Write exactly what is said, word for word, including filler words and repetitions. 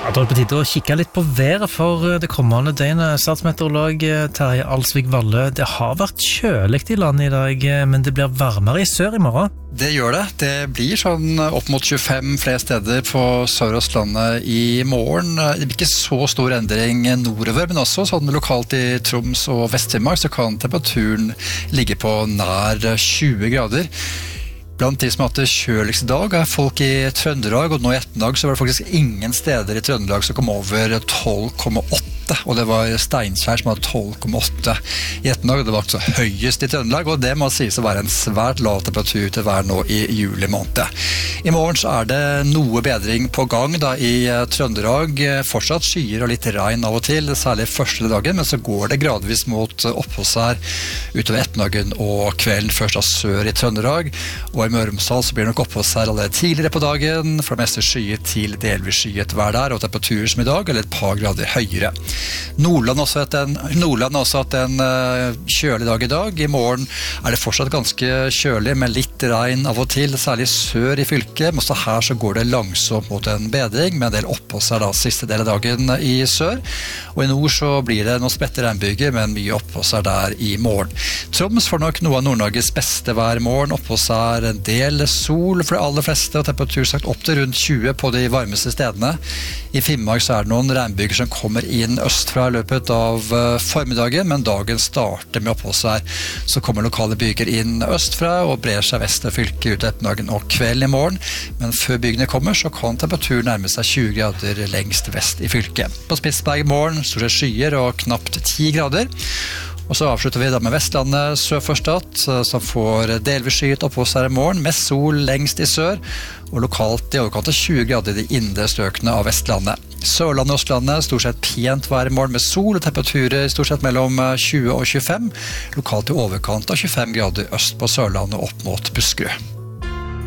Ja, da er det på tide å kikke litt på været for det kommende døgnet. Statsmeteorolog Terje Alsvik Valle, det har vært kjøligt i landet i dag, men det blir varmere i sør i morgen. Det gjør det. Det blir sånn opp mot tjuefem flere steder på Sør-Østlandet i morgen. Det blir ikke så stor endring nordover, men også sånn lokalt i Troms og Vest-Finnmark så kan temperaturen ligge på nær tjue grader. Blant de som har hatt det kjøligste dag er folk i Trøndelag, og nå i ettermiddag så var det faktisk ingen steder i Trøndelag som kom over tolv komma åtte, og det var Steinkjer som hadde tolv komma åtte i ettermiddag. Det var altså høyest i Trøndelag, og det må sies å være en svært lav temperatur til vær nå i juli måned. I morgen så er det noe bedring på gang da i Trøndelag. Fortsatt skyer og litt regn av og til, særlig første dagen, men så går det gradvis mot oppholdsvær utover ettermiddagen og kvelden, først av sør i Trøndelag, og i Møre og Romsdal så blir det nok oppholdsvær allerede tidligere på dagen, for det meste skyet til delvis skyet vær der, og temperaturer som i dag, eller et par grader høyere. Nordland har også hatt en, Nordland har også hatt en uh, kjølig dag i dag. I morgen er det fortsatt ganske kjølig, med litt regn av og til, særlig sør i fylket, men også her så går det langsomt mot en bedring, med en del oppholdsvær da siste del av dagen i sør, og i nord så blir det noen spette regnbyger, men mye oppholdsvær der i morgen. Troms får nok noe av Nord-Norges beste vær i morgen, oppholdsvær, en del sol for de aller fleste, og temperatur sagt opp til rundt tjue på de varmeste stedene. I Finnmark så er det noen regnbyger som kommer inn østfra i løpet av formiddagen, men dagen starter med oppholdsvær. Så kommer lokale byger inn østfra og brer seg vest av fylket ut ettermiddagen og kvelden i morgen, men før bygene kommer så kan temperaturen nærme seg tjue grader lengst vest i fylket. På Spitsberg i morgen stort sett skyer og knapt ti grader. Og så avslutter vi da med Vestlandet sør for Stad, som får delvis skyet oppholdsvær i morgen, med sol lengst i sør, og lokalt i overkant av tjue grader i de indre strøkene av Vestlandet. Sørlandet og Østlandet stort sett pent vær i morgen med sol, og temperaturer stort sett mellom tjue og tjuefem, lokalt i overkant av tjuefem grader øst på Sørlandet opp mot Buskerud.